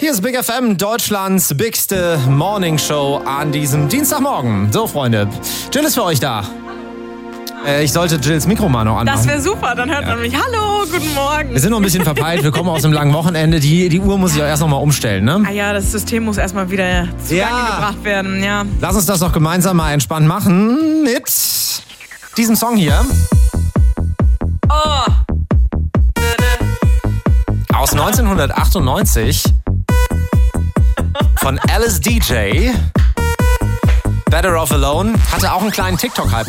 Hier ist Big FM, Deutschlands bigste Morning Show an diesem Dienstagmorgen. So, Freunde, Jill ist für euch da. Ich sollte Jills Mikro mal noch anmachen. Das wäre super, dann hört man mich. Hallo, guten Morgen. Wir sind noch ein bisschen verpeilt, wir kommen aus einem langen Wochenende. Die Uhr muss ich auch erst noch mal umstellen, ne? Ah ja, das System muss erstmal wieder zugange gebracht werden, ja. Lass uns das doch gemeinsam mal entspannt machen mit diesem Song hier. Oh. Aus 1998 von Alice DJ. Better Off Alone. Hatte auch einen kleinen TikTok-Hype.